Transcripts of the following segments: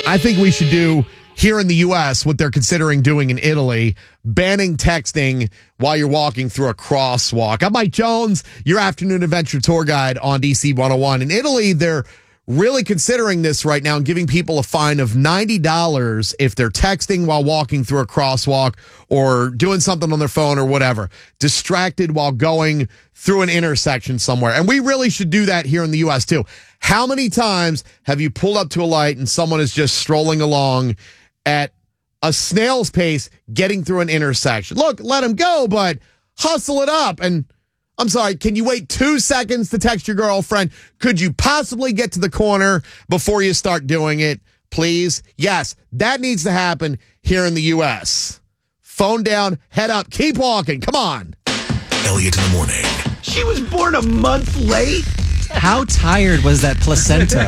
I think we should do here in the U.S. what they're considering doing in Italy, banning texting while you're walking through a crosswalk. I'm Mike Jones, your afternoon adventure tour guide on DC 101. In Italy, they're really considering this right now and giving people a fine of $90 if they're texting while walking through a crosswalk or doing something on their phone or whatever, distracted while going through an intersection somewhere. And we really should do that here in the U.S. too. How many times have you pulled up to a light and someone is just strolling along at a snail's pace getting through an intersection? Look, let them go, but hustle it up. And I'm sorry, can you wait 2 seconds to text your girlfriend? Could you possibly get to the corner before you start doing it, please? Yes, that needs to happen here in the U.S. Phone down, head up, keep walking. Come on. Elliot in the morning. She was born a month late? How tired was that placenta?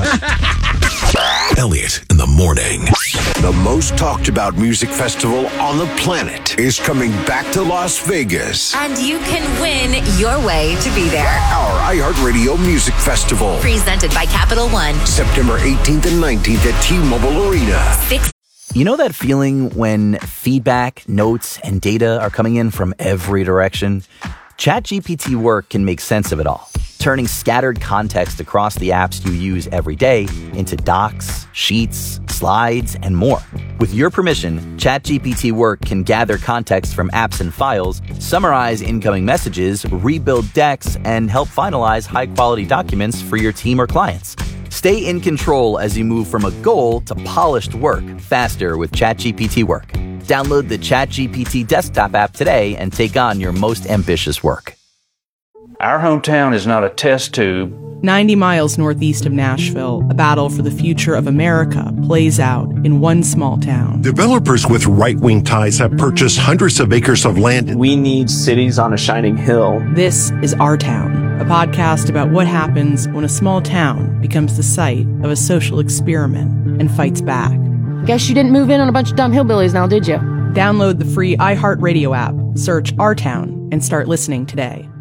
Elliot in the morning. The most talked about music festival on the planet is coming back to Las Vegas. And you can win your way to be there. Our iHeartRadio Music Festival. Presented by Capital One. September 18th and 19th at T-Mobile Arena. You know that feeling when feedback, notes, and data are coming in from every direction? ChatGPT Work can make sense of it all, turning scattered context across the apps you use every day into docs, sheets, slides, and more. With your permission, ChatGPT Work can gather context from apps and files, summarize incoming messages, rebuild decks, and help finalize high-quality documents for your team or clients. Stay in control as you move from a goal to polished work faster with ChatGPT Work. Download the ChatGPT desktop app today and take on your most ambitious work. Our hometown is not a test tube. 90 miles northeast of Nashville, a battle for the future of America plays out in one small town. Developers with right-wing ties have purchased hundreds of acres of land. We need cities on a shining hill. This is Our Town, a podcast about what happens when a small town becomes the site of a social experiment and fights back. Guess you didn't move in on a bunch of dumb hillbillies now, did you? Download the free iHeartRadio app, search Our Town, and start listening today.